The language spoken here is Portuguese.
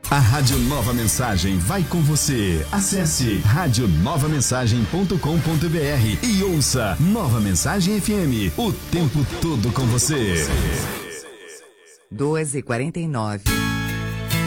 A Rádio Nova Mensagem vai com você. Acesse radionovamensagem.com.br e ouça Nova Mensagem FM, o tempo todo com você. 2h49.